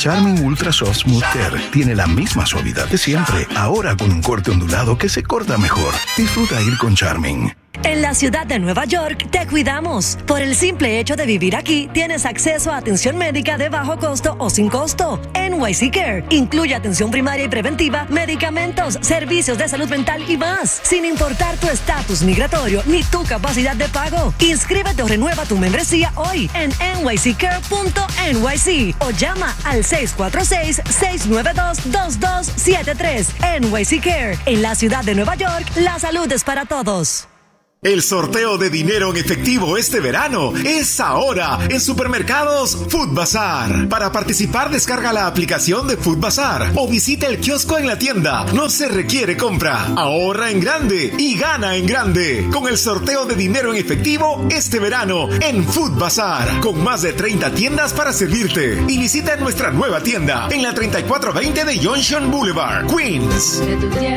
Charming Ultra Soft Smooth Care tiene la misma suavidad de siempre, ahora con un corte ondulado que se corta mejor. Disfruta ir con Charming. En la ciudad de Nueva York, te cuidamos. Por el simple hecho de vivir aquí, tienes acceso a atención médica de bajo costo o sin costo. NYC Care incluye atención primaria y preventiva, medicamentos, servicios de salud mental y más, sin importar tu estatus migratorio ni tu capacidad de pago. Inscríbete o renueva tu membresía hoy en nyccare.nyc o llama al 646-692-2273. NYC Care. En la ciudad de Nueva York, la salud es para todos. El sorteo de dinero en efectivo este verano es ahora en Supermercados Food Bazar. Para participar, descarga la aplicación de Food Bazar o visita el kiosco en la tienda. No se requiere compra. Ahorra en grande y gana en grande con el sorteo de dinero en efectivo este verano en Food Bazar, con más de 30 tiendas para servirte. Y visita nuestra nueva tienda en la 3420 de Junction Boulevard, Queens.